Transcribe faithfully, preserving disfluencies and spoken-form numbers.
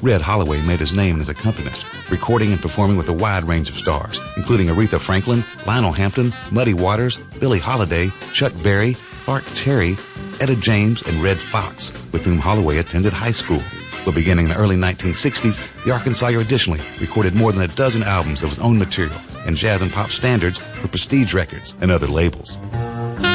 Red Holloway made his name as accompanist, recording and performing with a wide range of stars, including Aretha Franklin, Lionel Hampton, Muddy Waters, Billie Holiday, Chuck Berry, Clark Terry, Etta James, and Red Fox, with whom Holloway attended high school. But beginning in the early nineteen sixties, the Arkansaw additionally recorded more than a dozen albums of his own material and jazz and pop standards for Prestige Records and other labels.